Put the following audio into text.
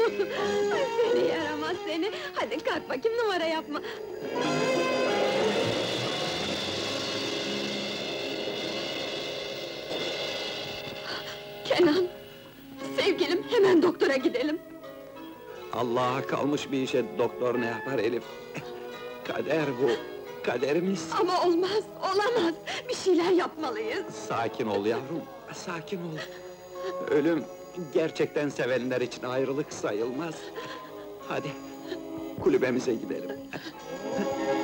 Ay, seni yaramaz seni! Hadi kalk bakayım, numara yapma! Kenan! Sevgilim, hemen doktora gidelim! Allah'a kalmış bir işe doktor ne yapar Elif? Kader bu, kaderimiz. Ama olmaz, olamaz! Bir şeyler yapmalıyız! Sakin ol yavrum, sakin ol. Ölüm, gerçekten sevenler için ayrılık sayılmaz. Hadi, kulübemize gidelim.